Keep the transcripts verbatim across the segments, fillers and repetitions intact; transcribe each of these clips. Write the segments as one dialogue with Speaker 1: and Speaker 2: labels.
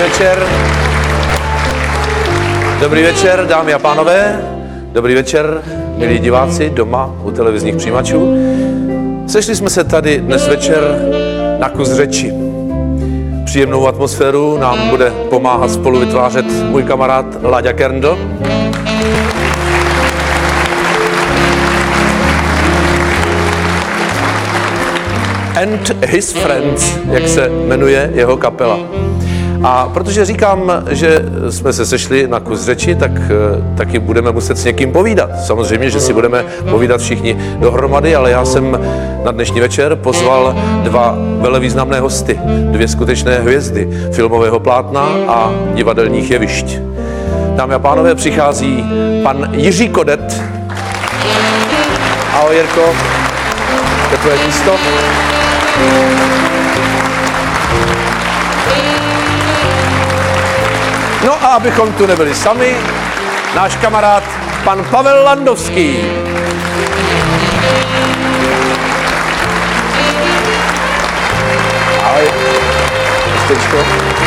Speaker 1: večer. Dobrý večer, dámy a pánové. Dobrý večer, milí diváci doma u televizních přijímačů. Sešli jsme se tady dnes večer na kus řeči. Příjemnou atmosféru nám bude pomáhat spolu vytvářet můj kamarád Láďa Kerndl. And his friends, jak se jmenuje jeho kapela. A protože říkám, že jsme se sešli na kus řeči, tak taky budeme muset s někým povídat. Samozřejmě, že si budeme povídat všichni dohromady, ale já jsem na dnešní večer pozval dva velevýznamné hosty, dvě skutečné hvězdy filmového plátna a divadelních jevišť. Dámy a pánové, přichází pan Jiří Kodet. Ahoj, Jirko. To je tvoje místo. No a abychom tu nebyli sami, náš kamarád pan Pavel Landovský. Ahoj. Místečko.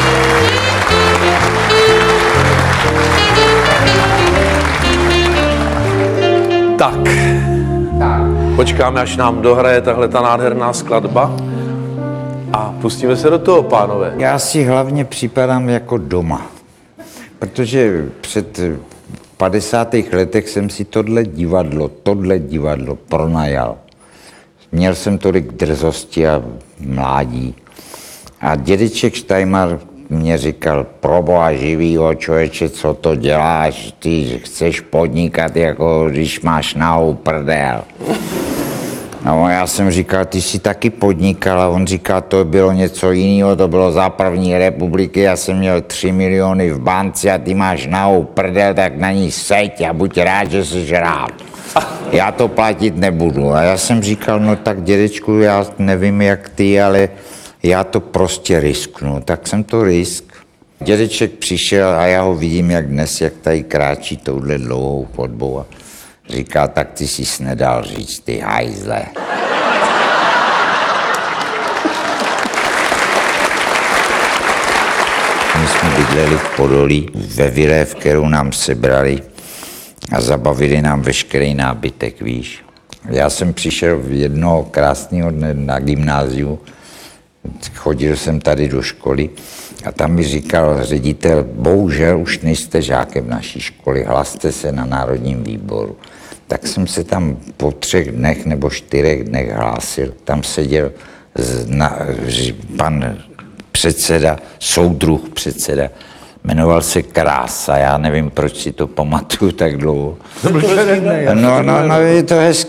Speaker 1: Tak. Počkáme, až nám dohraje tahle ta nádherná skladba a pustíme se do toho, pánové.
Speaker 2: Já si hlavně připadám jako doma, protože před padesátých letech jsem si tohle divadlo, tohle divadlo pronajal. Měl jsem tolik drzosti a mládí. A dědeček Štajmar mě říkal, proboha živýho člověče, co to děláš, ty chceš podnikat, jako když máš nahou prdel. No, já jsem říkal, ty jsi taky podnikal, a on říkal, to bylo něco jiného, to bylo za první republiky, já jsem měl tři miliony v bance a ty máš nahou prdel, tak na ní seď a buď rád, že jsi rád. Já to platit nebudu. A já jsem říkal, no tak dědečku, já nevím jak ty, ale já to prostě risknu. Tak jsem to risk. Dědeček přišel a já ho vidím jak dnes, jak tady kráčí touhle dlouhou chodbou. Říká, tak ty jsi nedal říct, ty hajzle. My jsme bydleli v Podolí, ve vile, v kterou nám sebrali a zabavili nám veškerý nábytek, víš. Já jsem přišel jednoho krásného dne na gymnáziu, chodil jsem tady do školy a tam mi říkal ředitel, bohužel už nejste žákem naší školy, hlaste se na národním výboru. Tak jsem se tam po třech dnech nebo čtyřech dnech hlásil. Tam seděl zna, pan předseda, soudruh předseda, jmenoval se Krása, já nevím, proč si to pamatuju tak dlouho. No, no, no, je to hezký.